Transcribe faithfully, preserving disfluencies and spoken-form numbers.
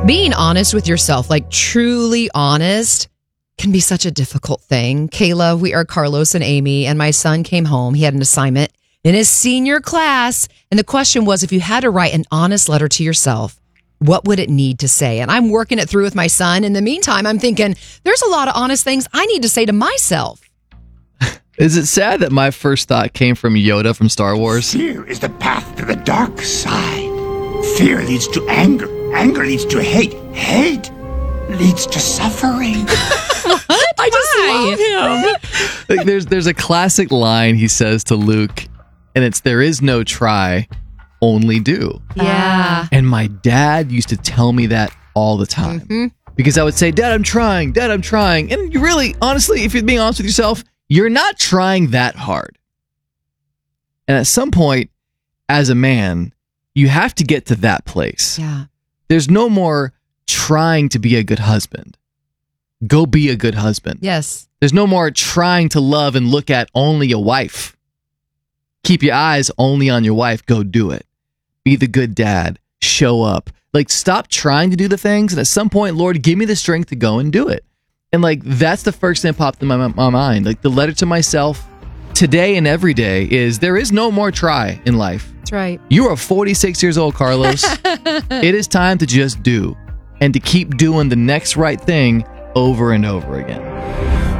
Being honest with yourself, like truly honest, can be such a difficult thing. Kayla, we are Carlos and Amy, and my son came home. He had an assignment in his senior class, and the question was, if you had to write an honest letter to yourself, what would it need to say? And I'm working it through with my son. In the meantime, I'm thinking, there's a lot of honest things I need to say to myself. Is it sad that my first thought came from Yoda from Star Wars? Fear is the path to the dark side. Fear leads to anger. Anger leads to hate. Hate leads to suffering. I just love him. Like, there's there's a classic line he says to Luke, and it's, there is no try, only do. Yeah. And my dad used to tell me that all the time. Mm-hmm. Because I would say, Dad, I'm trying. Dad, I'm trying. And you really, honestly, if you're being honest with yourself, you're not trying that hard. And at some point, as a man, you have to get to that place. Yeah. There's no more trying to be a good husband. Go be a good husband. Yes. There's no more trying to love and look at only a wife. Keep your eyes only on your wife. Go do it. Be the good dad. Show up. Like, stop trying to do the things. And at some point, Lord, give me the strength to go and do it. And like, that's the first thing that popped in my, my mind. Like, the letter to myself today and every day is, there is no more try in life. That's right. You are forty-six years old, Carlos. It is time to just do, and to keep doing the next right thing over and over again.